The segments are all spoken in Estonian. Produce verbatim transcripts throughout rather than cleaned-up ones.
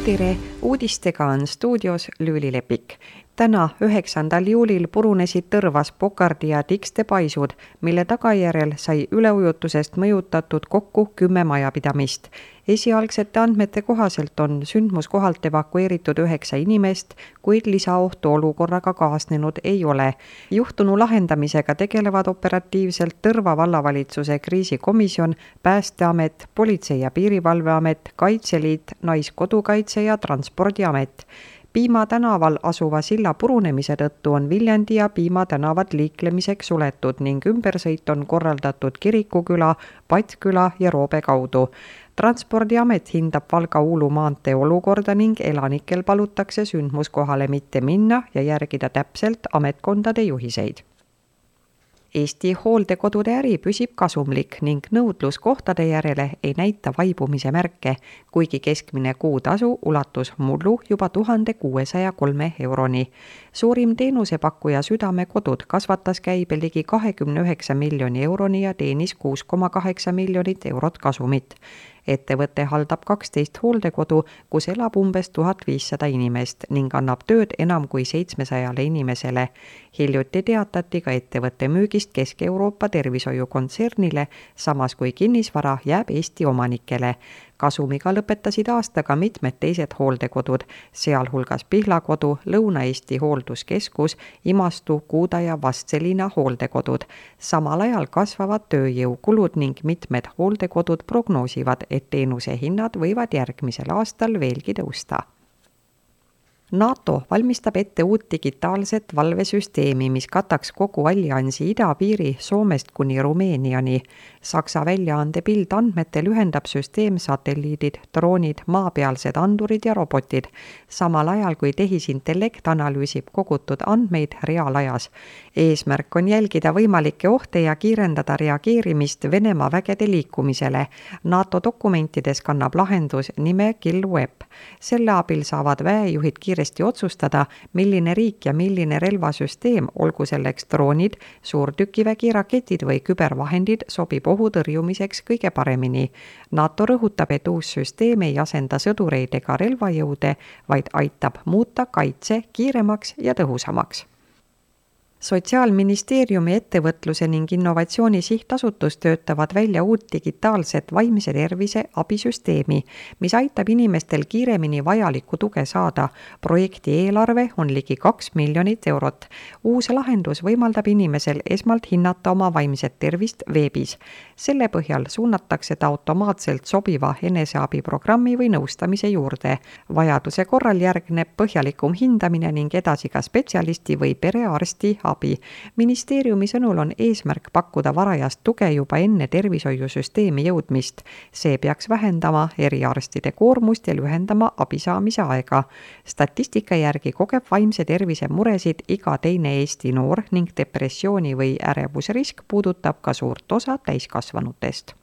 tere, uudistega on stuudios Lüüli Lepik. Täna üheksandal juulil purunesid Tõrvas Pokardi ja Tikste paisud, mille tagajärjel sai üleujutusest mõjutatud kokku kümme majapidamist. Esialgsete andmete kohaselt on sündmuskohalt evakueeritud üheksa inimest, kuid lisaohtu olukorraga kaasnenud ei ole. Juhtunu lahendamisega tegelevad operatiivselt Tõrva vallavalitsuse kriisikomisjon, Päästeamet, Politsei- ja Piirivalveamet, Kaitseliit, Naiskodukaitse ja Transpordiamet. Piima tänaval asuva silla purunemise tõttu on Viljandi ja Piima tänavad liiklemiseks suletud ning ümbersõit on korraldatud Kirikuküla, Patküla ja Roobe kaudu. Transpordiamet hindab Valga-Uulu maantee olukorda ning elanikel palutakse sündmuskohale mitte minna ja järgida täpselt ametkondade juhiseid. Eesti hooldekodude äri püsib kasumlik ning nõudlus kohtade järele ei näita vaibumise märke, kuigi keskmine kuutasu ulatus mullu juba tuhande kuuesaja kolme euroni. Suurim teenusepakkuja Südamekodud kasvatas käibe ligi kahekümne üheksa miljoni euroni ja teenis kuus koma kaheksa miljonit eurot kasumit. Ettevõte haldab kaksteist hooldekodu, kus elab umbes tuhat viissada inimest ning annab tööd enam kui seitsmesajale inimesele. Hiljuti teatati ka ettevõtte müügist Kesk-Euroopa tervishoiukontsernile, samas kui kinnisvara jääb Eesti omanikele. Kasumiga lõpetasid aastaga mitmed teised hooldekodud, sealhulgas Pihlakodu, Lõuna-Eesti hoolduskeskus, Imastu, Kuuda ja Vastseliina hooldekodud. Samal ajal kasvavad tööjõukulud ning mitmed hooldekodud prognoosivad, et teenuse hinnad võivad järgmisel aastal veelgi tõusta. NATO valmistab ette uut digitaalset valvesüsteemi, mis kataks kogu alliansi idapiiri Soomest kuni Rumeeniani. Saksa väljaande Bild andmetel ühendab süsteem satelliidid, droonid, maapealsed andurid ja robotid, samal ajal kui tehisintellekt analüüsib kogutud andmeid reaalajas. Eesmärk on jälgida võimalikke ohte ja kiirendada reageerimist Venemaa vägede liikumisele. NATO dokumentides kannab lahendus nime KillWeb. Selle abil saavad väejuhid kiiresti otsustada, milline riik ja milline relvasüsteem, olgu selleks droonid, suurtükivägi, raketid või kübervahendid, sobib ohu tõrjumiseks kõige paremini. NATO rõhutab, et uus süsteem ei asenda sõdureid ega relvajõude, vaid aitab muuta kaitse kiiremaks ja tõhusamaks. Sotsiaalministeeriumi ettevõtluse ning innovatsiooni sihtasutus töötavad välja uut digitaalset vaimse tervise abisüsteemi, mis aitab inimestel kiiremini vajalikku tuge saada. Projekti eelarve on ligi kaks miljonit eurot. Uus lahendus võimaldab inimesel esmalt hinnata oma vaimset tervist veebis. Selle põhjal suunatakse ta automaatselt sobiva eneseabiprogrammi või nõustamise juurde. Vajaduse korral järgneb põhjalikum hindamine ning edasi ka spetsialisti või perearsti abi. Ministeeriumi sõnul on eesmärk pakkuda varajast tuge juba enne tervishoiusüsteemi jõudmist. See peaks vähendama eriarstide koormust ja lühendama abisaamise aega. Statistika järgi kogeb vaimse tervise muresid iga teine Eesti noor ning depressiooni või ärevusrisk puudutab ka suurt osa täiskasvanutest.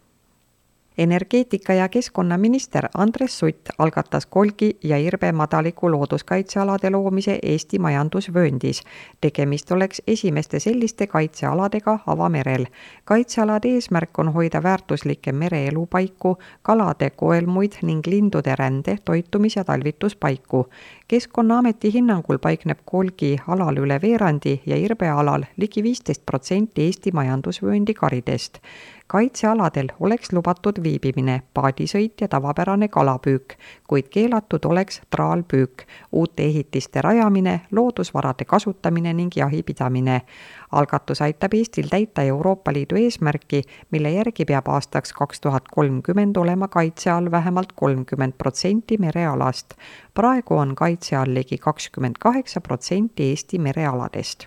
Energeetika- ja keskkonnaminister Andres Sutt algatas Kolgi ja Irbe madaliku looduskaitsealade loomise Eesti majandusvööndis. Tegemist oleks esimeste selliste kaitsealadega avamerel. Kaitsealade eesmärk on hoida väärtuslikke mereelupaiku, kalade koelmuid ning lindude rände, toitumis- ja talvituspaiku. Keskkonnaameti hinnangul paikneb Kolgi alal üle veerandi ja Irbe alal ligi viisteist protsenti Eesti majandusvööndi karidest. Kaitsealadel oleks lubatud viibimine, paadisõit ja tavapärane kalapüük, kuid keelatud oleks traalpüük, uute ehitiste rajamine, loodusvarade kasutamine ning jahipidamine. Algatus aitab Eestil täita Euroopa Liidu eesmärki, mille järgi peab aastaks kaks tuhat kolmkümmend olema kaitse all vähemalt kolmkümmend protsenti merealast. Praegu on kaitse all ligi kakskümmend kaheksa protsenti Eesti merealadest.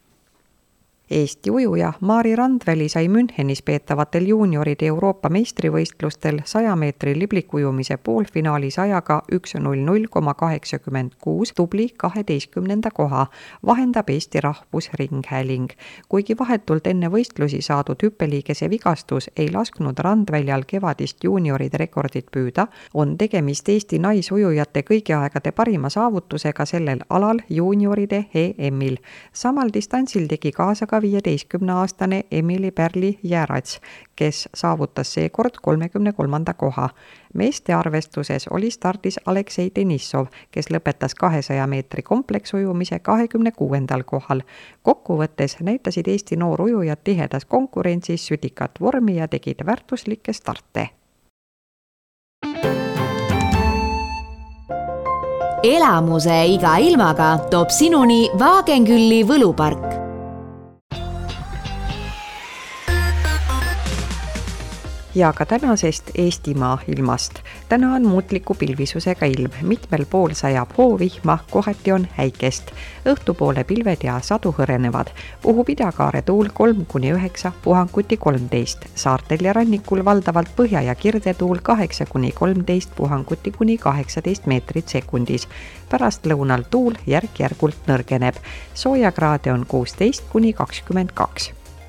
Eesti ujuja Maari Randväli sai Münchenis peetavatel juunioride Euroopa meistrivõistlustel saja meetri liblikujumise poolfinaalis ajaga üks null null koma kaheksakümmend kuus tubli kaheteistkümnenda koha, vahendab Eesti Rahvusringhääling. Kuigi vahetult enne võistlusi saadud hüppeliigese vigastus ei lasknud Randväljal kevadist juunioride rekordit püüda, on tegemist Eesti naisujujate kõigi aegade parima saavutusega sellel alal juunioride E M-il. Samal distantsil tegi kaasa ka ka viieteistkümneaastane Emily Perli Järats, kes saavutas seekord kolmekümne kolmanda koha. Meeste arvestuses oli stardis Aleksei Denissov, kes lõpetas kahesaja meetri kompleksujumise kahekümne kuuendal kohal. Kokkuvõttes näitasid Eesti noorujujad tihedas konkurentsis südikat vormi ja tegid väärtuslikke starte. Elamuse iga ilmaga toob sinuni Wagenkülli võlupark. Ja ka tänasest Eestimaa ilmast. Täna on muutliku pilvisusega ilm, mitmel pool sajab hoovihma, kohati on häikest. Õhtupoole pilved ja sadu hõrenevad. Puhub idakaare tuul kolm kuni üheksa, puhanguti kolmteist. Saartel ja rannikul valdavalt põhja- ja kirdetuul kaheksa kuni kolmteist, puhanguti kuni kaheksateist meetrit sekundis. Pärast lõunal tuul järk-järgult nõrgeneb. Soojakraade on kuusteist kuni kakskümmend kaks.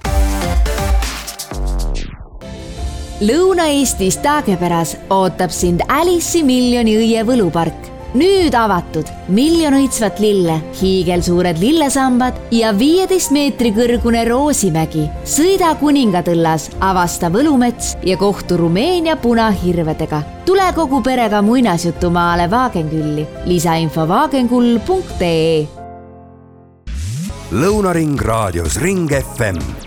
Lõuna-Eestis Taagepäras ootab sind Alice'i miljoni õie võlupark. Nüüd avatud miljon õitsvat lille, hiigelsuured lillesambad ja viieteist meetri kõrgune Roosimägi. Sõida Kuningatõllas, avasta võlumets ja kohtu Rumeenia punahirvedega. Tule kogu perega muinasjutumaale Wagenkülli. Lisainfo wagenkull punkt ee. Lõunaring raadios Ring F M